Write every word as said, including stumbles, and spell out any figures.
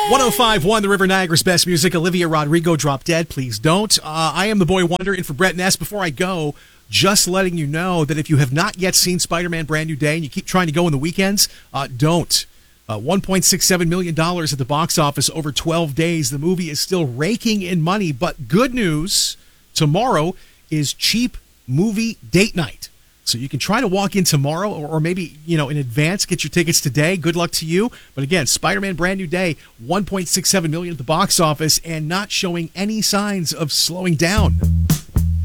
one oh five point one, the River Niagara's best music. Olivia Rodrigo, Drop Dead, Please Don't. Uh, I am the Boy Wonder, and for Brett Ness, before I go, just letting you know that if you have not yet seen Spider-Man Brand New Day and you keep trying to go on the weekends, uh, don't. Uh, one point six seven million dollars at the box office over twelve days. The movie is still raking in money, but good news, tomorrow is cheap movie date night. So you can try to walk in tomorrow or, or maybe, you know, in advance, get your tickets today. Good luck to you. But again, Spider-Man Brand New Day, one point six seven million dollars at the box office and not showing any signs of slowing down.